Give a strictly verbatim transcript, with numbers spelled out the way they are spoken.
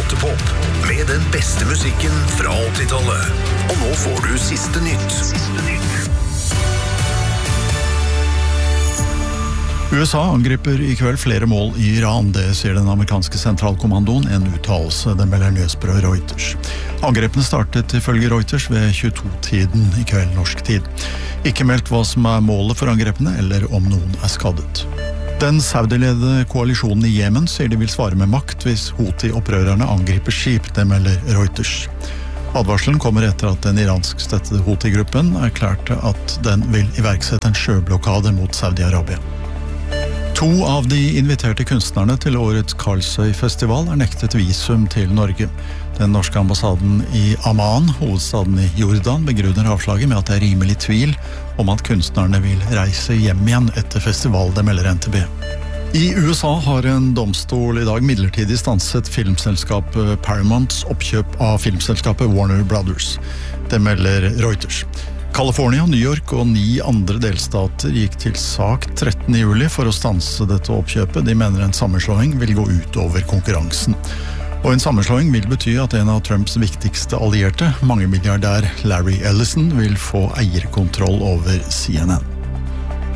Gåtepop, med den beste musikken fra åttitallet. Og nå får du siste nytt. Siste nytt. U S A angriper i kveld flere mål i Iran, det sier den amerikanske sentralkommandoen, en uttalelse, det melder nyhetsbyrået Reuters. Angrepene startet ifølge Reuters ved tjueto-tiden i kveld norsk tid. Ikke meldt hva som er målet for angrepene, eller om noen er skadet. Den saudiledede koalisjonen i Jemen sier de vil svare med makt hvis Houthi-opprørerne angriper skip, det melder Reuters. Advarselen kommer etter at den iransk-støttede Houthi-gruppen erklærte at den vil iverksette en sjøblokade mot Saudi-Arabia. To av de inviterte kunstnerne til årets Karlsøy-festival er nektet visum til Norge. Den norske ambassaden i Amman, hovedstaden i Jordan, begrunner avslaget med at det er rimelig tvil om at kunstnerne vil reise hjem igjen etter festival, det melder N T B. I U S A har en domstol i dag midlertidig stanset filmselskapet Paramounts oppkjøp av filmselskapet Warner Brothers. Det melder Reuters. California, New York og ni andre delstater gikk til sak trettende juli for å stanse dette oppkjøpet. De mener en sammenslåing vil gå ut over konkurransen. Og en sammenslåing vil bety at en av Trumps viktigste allierte, mangemilliardær Larry Ellison, vil få eierkontroll over C N N.